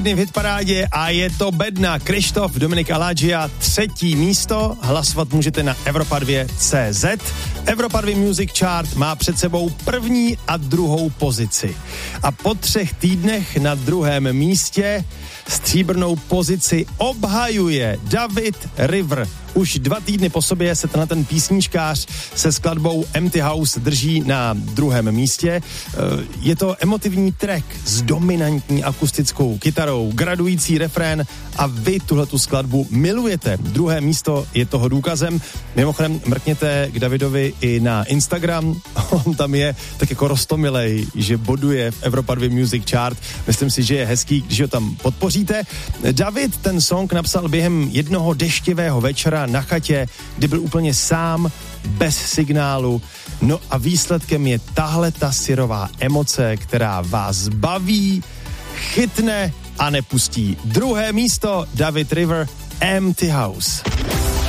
v hitparádě a je to bedna. Krištof, Dominik Aladžia, 3. místo. Hlasovat můžete na Evropa2.cz. Evropa 2 Music Chart má před sebou 1. a 2. pozici. A po 3 týdnech na 2. místě stříbrnou pozici obhajuje David River. Už 2 týdny po sobě se ten písničkář se skladbou Empty House drží na 2. místě. Je to emotivní track s dominantní akustickou kytarou, gradující refrén a vy tuhletu skladbu milujete. 2. místo je toho důkazem. Mimochodem mrkněte k Davidovi i na Instagram. On tam je tak jako roztomilej, že boduje v Evropa 2 Music Chart. Myslím si, že je hezký, když ho tam podpoříte. David ten song napsal během jednoho deštivého večera na chatě, kdy byl úplně sám, bez signálu. No a výsledkem je tahle ta syrová emoce, která vás baví, chytne a nepustí. 2. místo David River, Empty House.